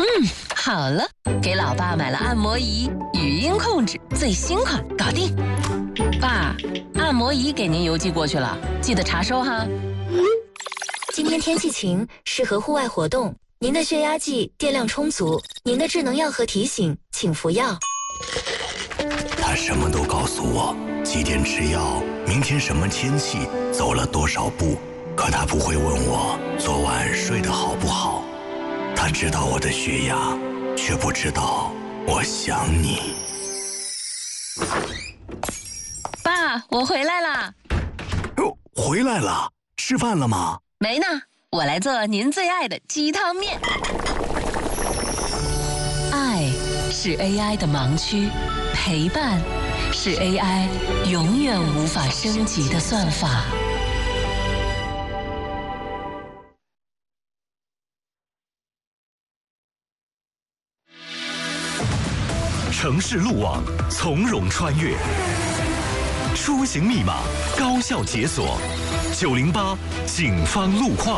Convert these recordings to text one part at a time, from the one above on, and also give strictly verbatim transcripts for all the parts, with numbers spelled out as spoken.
好了，给老爸买了按摩仪，语音控制，最新款，搞定。爸，按摩仪给您邮寄过去了，记得查收哈。 今天天气晴，适合户外活动。您的血压计电量充足，您的智能药盒提醒，请服药。 他什么都告诉我，几点吃药，明天什么天气，走了多少步，可他不会问我昨晚睡得好不好。他知道我的血压，却不知道我想你。 爸，我回来啦。 哦，回来了，吃饭了吗？ 没呢，我来做您最爱的鸡汤面。爱是 A I 的盲区，陪伴是 A I 永远无法升级的算法。 城市路网从容穿越，出行密码高效解锁。九零八警方路况。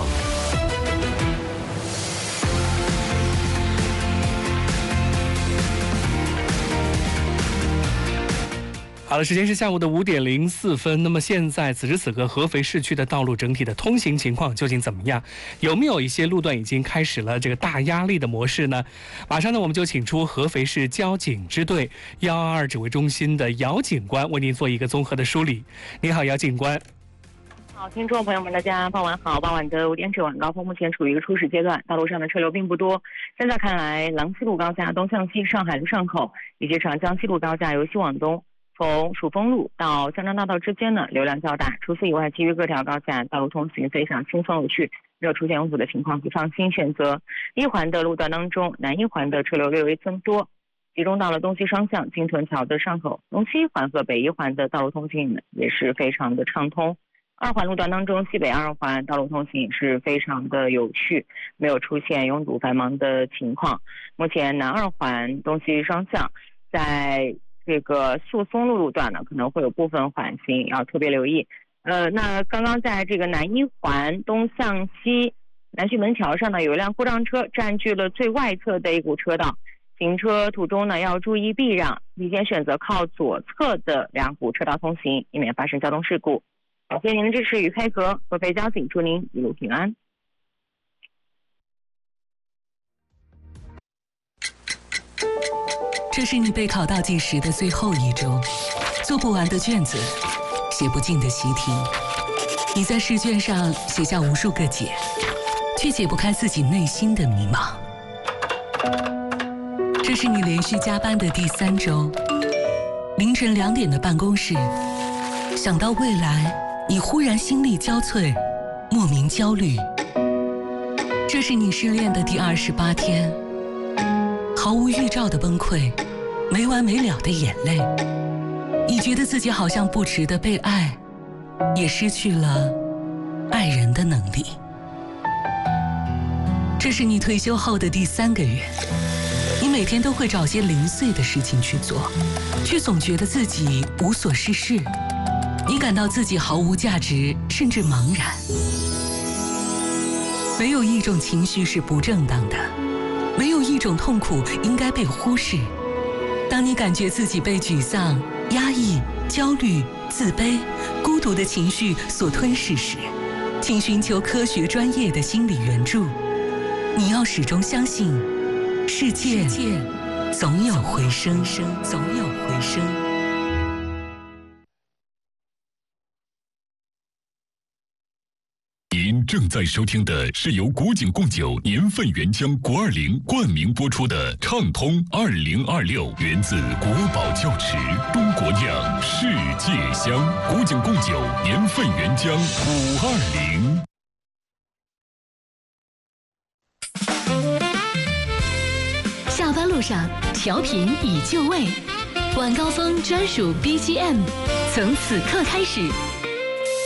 好了，时间是下午的五点零四分。那么现在此时此刻，合肥市区的道路整体的通行情况究竟怎么样？有没有一些路段已经开始了这个大压力的模式呢？马上呢，我们就请出合肥市交警支队一二二指挥中心的姚警官为您做一个综合的梳理。你好，姚警官。 好，听众朋友们，大家傍晚好。傍晚的五点整，晚高峰目前处于一个初始阶段，道路上的车流并不多。现在看来，郎西路高架东向西上海路上口，以及长江西路高架由西往东，从蜀峰路到香樟大道之间呢，流量较大。除此以外，其余各条高架道路通行非常轻松有序，没有出现拥堵的情况，可放心选择。一环的路段当中，南一环的车流略微增多，集中到了东西双向金屯桥的上口。东西一环和北一环的道路通行也是非常的畅通。二环路段当中，西北二环道路通行也是非常的有序，没有出现拥堵繁忙的情况。目前南二环东西双向在这个宿松路路段呢，可能会有部分缓行，要特别留意。呃，那刚刚在这个南一环东向西南徐门桥上呢，有一辆故障车占据了最外侧的一股车道，行车途中呢要注意避让，提前选择靠左侧的两股车道通行，以免发生交通事故。感谢您的支持与配合，合肥交警祝您一路平安。 这是你备考倒计时的最后一周，做不完的卷子，写不尽的习题，你在试卷上写下无数个解，却解不开自己内心的迷茫。这是你连续加班的第三周，凌晨两点的办公室，想到未来，你忽然心力交瘁，莫名焦虑。这是你失恋的第二十八天，毫无预兆的崩溃，没完没了的眼泪。你觉得自己好像不值得被爱，也失去了爱人的能力。这是你退休后的第三个月，你每天都会找些零碎的事情去做，却总觉得自己无所事事。你感到自己毫无价值，甚至茫然。没有一种情绪是不正当的，没有一种痛苦应该被忽视。当你感觉自己被沮丧、压抑、焦虑、自卑、孤独的情绪所吞噬时，请寻求科学专业的心理援助。你要始终相信，世界总有回声，总有回声。 您正在收听的是由古井贡酒年份原浆国二零冠名播出的畅通二零二六，源自国宝窖池，中国酿，世界香。古井贡酒年份原浆五二零。 下班路上，调频已就位，晚高峰专属 B G M， 从此刻开始。